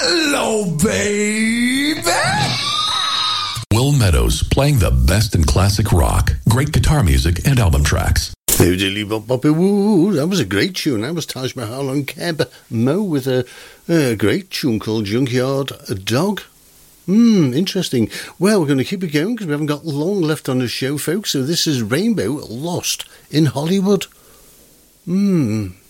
Hello, baby! Will Meadows playing the best in classic rock, great guitar music, and album tracks. That was a great tune. That was Taj Mahal and Keb Mo with a great tune called Junkyard Dog. Interesting. Well, we're going to keep it going because we haven't got long left on the show, folks. So this is Rainbow, Lost in Hollywood.